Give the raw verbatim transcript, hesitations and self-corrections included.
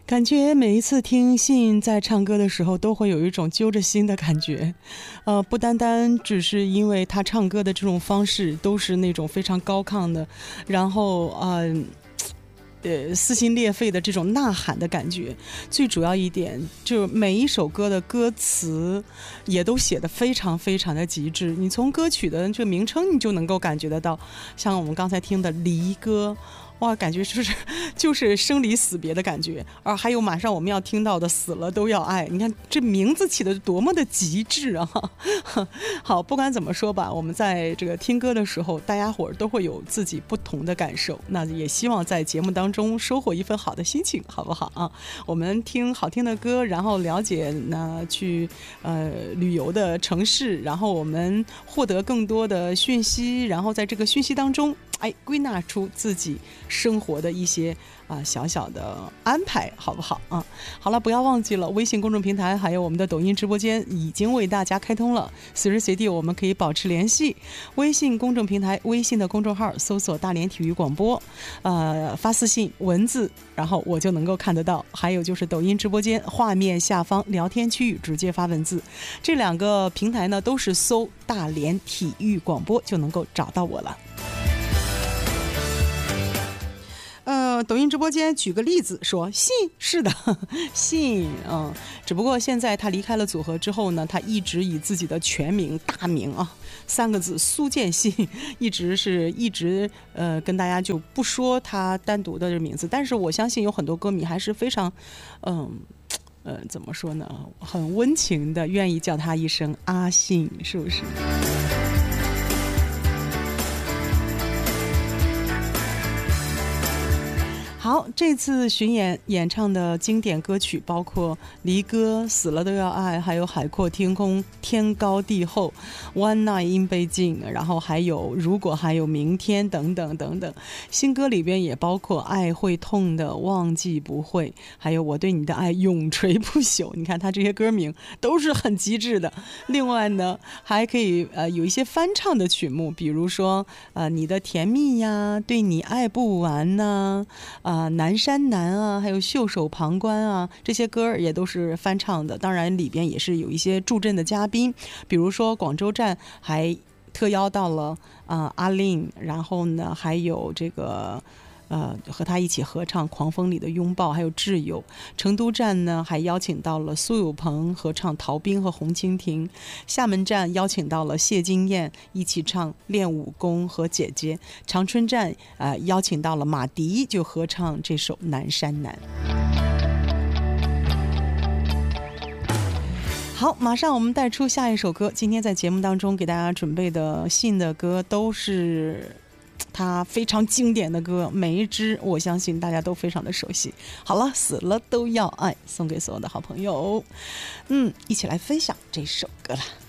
感觉每一次听信在唱歌的时候都会有一种揪着心的感觉，呃，不单单只是因为他唱歌的这种方式都是那种非常高亢的，然后呃呃，撕心裂肺的这种呐喊的感觉，最主要一点就是每一首歌的歌词也都写得非常非常的极致，你从歌曲的这个名称你就能够感觉得到，像我们刚才听的离歌，哇，感觉就是就是生离死别的感觉，而还有马上我们要听到的死了都要爱，你看这名字起的多么的极致啊！好，不管怎么说吧，我们在这个听歌的时候，大家伙儿都会有自己不同的感受，那也希望在节目当中收获一份好的心情，好不好啊？我们听好听的歌，然后了解呢去呃旅游的城市，然后我们获得更多的讯息，然后在这个讯息当中，哎，归纳出自己生活的一些啊、呃、小小的安排，好不好啊？好了，不要忘记了，微信公众平台还有我们的抖音直播间已经为大家开通了，随时随地我们可以保持联系。微信公众平台，微信的公众号搜索大连体育广播，呃，发私信文字，然后我就能够看得到。还有就是抖音直播间画面下方聊天区域直接发文字，这两个平台呢都是搜大连体育广播就能够找到我了。呃，抖音直播间举个例子说，信是的，信，嗯，只不过现在他离开了组合之后呢，他一直以自己的全名大名啊三个字苏建信，一直是一直呃跟大家就不说他单独的这名字，但是我相信有很多歌迷还是非常，嗯。呃，怎么说呢？很温情的，愿意叫他一声阿信，是不是？好，这次巡演演唱的经典歌曲包括《离歌》、《死了都要爱》，还有《海阔天空》、《天高地厚》、《One Night in 北京》，然后还有《如果》，还有《明天》等等等等。新歌里边也包括《爱会痛的》、《忘记不会》，还有《我对你的爱永垂不朽》。你看他这些歌名都是很极致的。另外呢，还可以呃有一些翻唱的曲目，比如说呃你的甜蜜呀，对你爱不完呐、啊。啊，南山南啊，还有袖手旁观啊，这些歌也都是翻唱的。当然里边也是有一些助阵的嘉宾，比如说广州站还特邀到了啊、呃、阿令，然后呢还有这个呃和他一起合唱《狂风里的拥抱》，还有挚友。成都站呢还邀请到了苏有朋合唱《逃兵》和《红蜻蜓》。厦门站邀请到了谢金燕一起唱《练武功》和《姐姐》。长春站呃邀请到了马迪就合唱这首《南山南》。好，马上我们带出下一首歌。今天在节目当中给大家准备的信的歌都是他非常经典的歌，每一支我相信大家都非常的熟悉。好了，死了都要爱，送给所有的好朋友，嗯，一起来分享这首歌了。